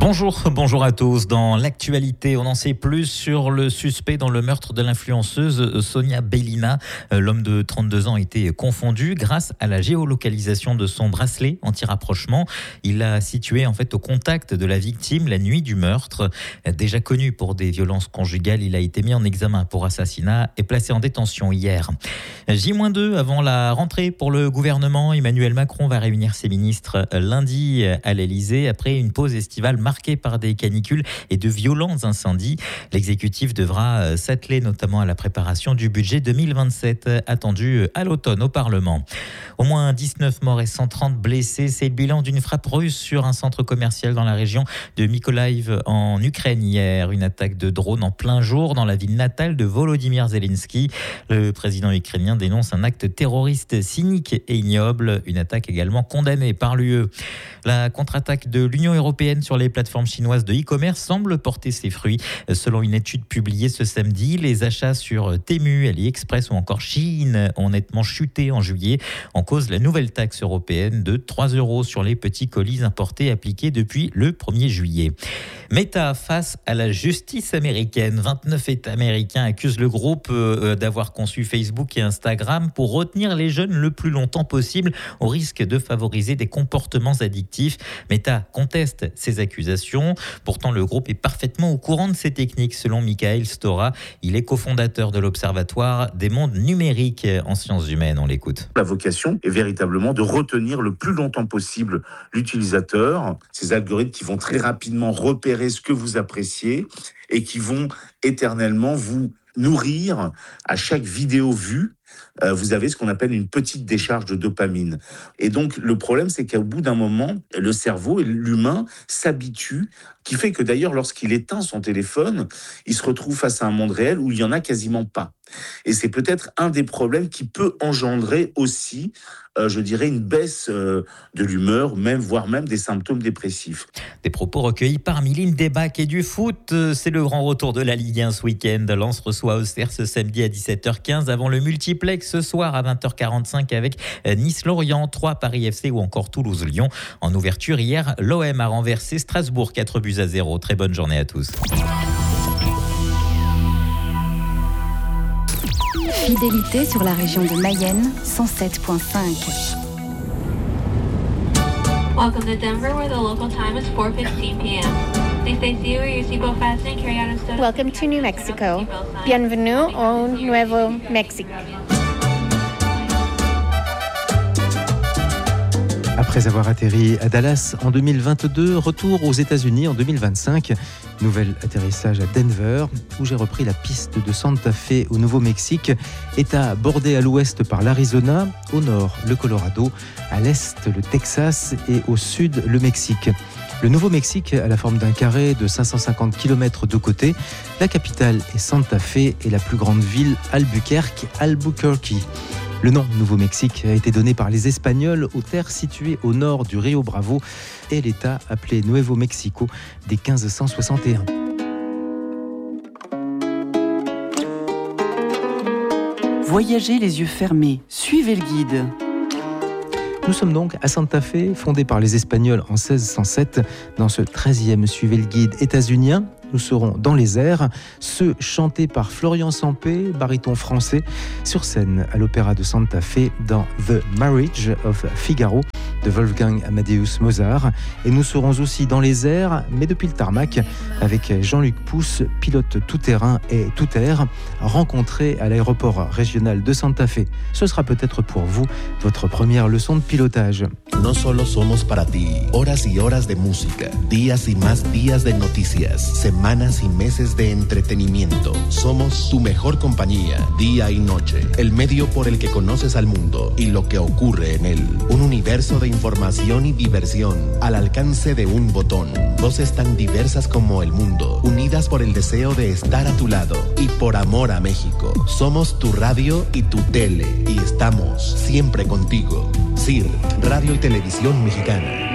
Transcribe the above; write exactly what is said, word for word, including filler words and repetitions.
Bonjour, bonjour à tous. Dans l'actualité, on en sait plus sur le suspect dans le meurtre de l'influenceuse Sonia Belina. L'homme de trente-deux ans a été confondu grâce à la géolocalisation de son bracelet anti-rapprochement. Il l'a situé en fait au contact de la victime la nuit du meurtre. Déjà connu pour des violences conjugales, il a été mis en examen pour assassinat et placé en détention hier. J deux avant la rentrée pour le gouvernement. Emmanuel Macron va réunir ses ministres lundi à l'Elysée après une pause estivale marquée par des canicules et de violents incendies. L'exécutif devra s'atteler notamment à la préparation du budget deux mille vingt-sept attendu à l'automne au Parlement. Au moins dix-neuf morts et cent trente blessés, c'est le bilan d'une frappe russe sur un centre commercial dans la région de Mykolaiv en Ukraine hier. Une attaque de drone en plein jour dans la ville natale de Volodymyr Zelensky. Le président ukrainien dénonce un acte terroriste cynique et ignoble. Une attaque également condamnée par l'U E. La contre-attaque de l'Union européenne sur les plateformes chinoises de e-commerce semble porter ses fruits. Selon une étude publiée ce samedi, les achats sur Temu, AliExpress ou encore Shein ont nettement chuté en juillet. En cause, la nouvelle taxe européenne de trois euros sur les petits colis importés appliquée depuis le premier juillet. Meta face à la justice américaine. vingt-neuf États américains accusent le groupe d'avoir conçu Facebook et Instagram pour retenir les jeunes le plus longtemps possible au risque de favoriser des comportements addictifs. Meta conteste ces accusations. Pourtant, le groupe est parfaitement au courant de ces techniques, selon Michael Stora. Il est cofondateur de l'Observatoire des mondes numériques en sciences humaines. On l'écoute. La vocation est véritablement de retenir le plus longtemps possible l'utilisateur. Ces algorithmes qui vont très rapidement repérer ce que vous appréciez et qui vont éternellement vous nourrir à chaque vidéo vue. Euh, vous avez ce qu'on appelle une petite décharge de dopamine. Et donc, le problème, c'est qu'au bout d'un moment, le cerveau et l'humain s'habituent, qui fait que d'ailleurs, lorsqu'il éteint son téléphone, il se retrouve face à un monde réel où il n'y en a quasiment pas. Et c'est peut-être un des problèmes qui peut engendrer aussi, euh, je dirais, une baisse euh, de l'humeur, même, voire même des symptômes dépressifs. Des propos recueillis par Miline Debac et du foot. C'est le grand retour de la Ligue un ce week-end. Lens reçoit Auxerre ce samedi à dix-sept heures quinze avant le multiplex ce soir à vingt heures quarante-cinq avec Nice-Lorient, Troyes, Paris F C ou encore Toulouse-Lyon. En ouverture hier, l'O M a renversé Strasbourg quatre buts à zéro. Très bonne journée à tous. Fidélité sur la région de Mayenne, cent sept virgule cinq. Welcome to Denver, where the local time is four fifteen p.m. Please stay seated with your seatbelt fastened and carry out instead of... Welcome to New Mexico. Bienvenue au Nuevo Mexico. Après avoir atterri à Dallas en deux mille vingt-deux, retour aux États-Unis en deux mille vingt-cinq. Nouvel atterrissage à Denver, où j'ai repris la piste de Santa Fe au Nouveau-Mexique, État bordé à l'ouest par l'Arizona, au nord le Colorado, à l'est le Texas et au sud le Mexique. Le Nouveau-Mexique a la forme d'un carré de cinq cent cinquante kilomètres de côté. La capitale est Santa Fe et la plus grande ville Albuquerque, Albuquerque. Le nom Nouveau-Mexique a été donné par les Espagnols aux terres situées au nord du Rio Bravo et l'État appelé Nuevo Mexico dès quinze cent soixante et un. Voyagez les yeux fermés, suivez le guide. Nous sommes donc à Santa Fe, fondée par les Espagnols en seize cent sept. Dans ce treizième Suivez le guide états-unien, nous serons dans les airs, ceux chantés par Florian Sampé, baryton français, sur scène à l'Opéra de Santa Fe dans The Marriage of Figaro de Wolfgang Amadeus Mozart. Et nous serons aussi dans les airs, mais depuis le tarmac, avec Jean-Luc Pousse, pilote tout-terrain et tout-air, rencontré à l'aéroport régional de Santa Fe. Ce sera peut-être pour vous votre première leçon de pilotage. No solo somos para ti, horas y horas de música, días y más días de noticias, semanas y meses de entretenimiento. Somos tu mejor compañía, día y noche, el medio por el que conoces al mundo y lo que ocurre en él. Un universo de información y diversión al alcance de un botón. Voces tan diversas como el mundo, unidas por el deseo de estar a tu lado y por amor a México. Somos tu radio y tu tele y estamos siempre contigo. S I R, Radio y Televisión Mexicana.